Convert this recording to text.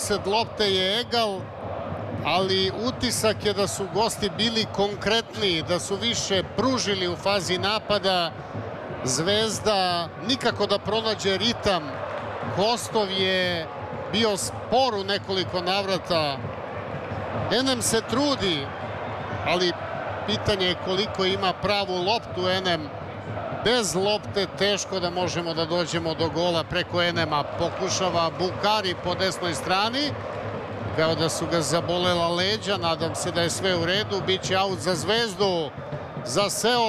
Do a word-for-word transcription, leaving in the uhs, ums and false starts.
posled lopte je egal, ali utisak je da su gosti bili konkretniji, da su više pružili u fazi napada. Zvezda nikako da pronađe ritam. Kostov je bio spor u nekoliko navrata. Enem se trudi, ali pitanje je koliko ima pravu loptu Enem. Bez lopte teško da možemo da dođemo do gola preko Enema. Pokušava Bukari po desnoj strani, kao da su ga zabolela leđa. Nadam se da je sve u redu. Biće aut za Zvezdu. Za Seo